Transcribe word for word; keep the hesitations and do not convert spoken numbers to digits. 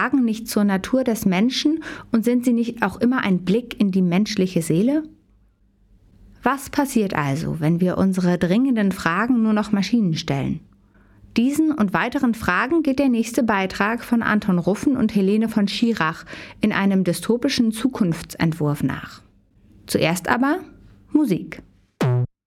Fragen nicht zur Natur des Menschen und sind sie nicht auch immer ein Blick in die menschliche Seele? Was passiert also, wenn wir unsere dringenden Fragen nur noch Maschinen stellen? Diesen und weiteren Fragen geht der nächste Beitrag von Anton Ruffen und Helene von Schirach in einem dystopischen Zukunftsentwurf nach. Zuerst aber Musik.